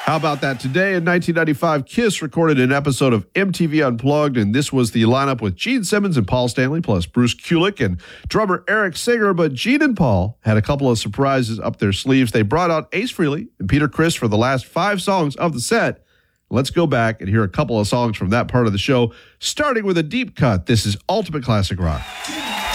How about that? Today in 1995, Kiss recorded an episode of MTV Unplugged, and this was the lineup with Gene Simmons and Paul Stanley, plus Bruce Kulick and drummer Eric Singer. But Gene and Paul had a couple of surprises up their sleeves. They brought out Ace Frehley and Peter Criss for the last 5 songs of the set. Let's go back and hear a couple of songs from that part of the show, starting with a deep cut. This is Ultimate Classic Rock.